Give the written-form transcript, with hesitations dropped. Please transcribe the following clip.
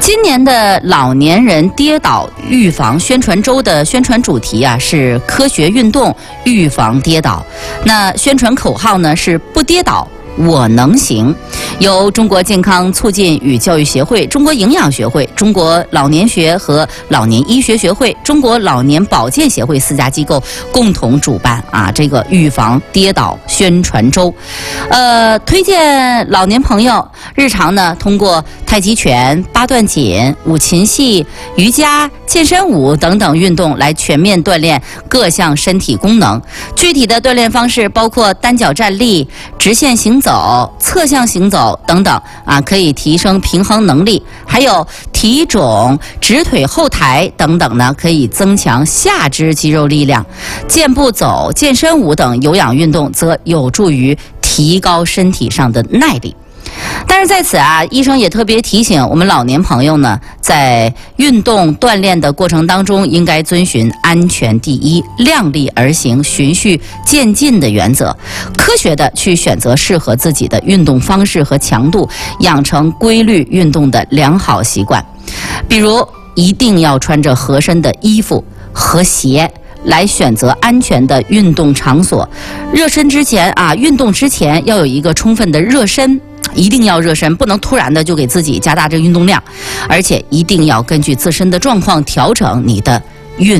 今年的老年人跌倒预防宣传周的宣传主题啊是科学运动，预防跌倒。那宣传口号呢是不跌倒我能行，由中国健康促进与教育协会、中国营养学会、中国老年学和老年医学学会、中国老年保健协会4家机构共同主办这个预防跌倒宣传周。推荐老年朋友日常呢通过太极拳、八段锦、五禽戏、瑜伽、健身舞等等运动来全面锻炼各项身体功能。具体的锻炼方式包括单脚站立、直线行走、侧向行走等等可以提升平衡能力。还有提踵、直腿后抬等等呢，可以增强下肢肌肉力量。健步走、健身舞等有氧运动则有助于提高身体上的耐力。但是在此医生也特别提醒我们老年朋友呢，在运动锻炼的过程当中，应该遵循安全第一、量力而行、循序渐进的原则，科学的去选择适合自己的运动方式和强度，养成规律运动的良好习惯。比如，一定要穿着合身的衣服和鞋。来选择安全的运动场所。热身之前运动之前要有一个充分的热身，一定要热身，不能突然的就给自己加大这个运动量，而且一定要根据自身的状况调整你的运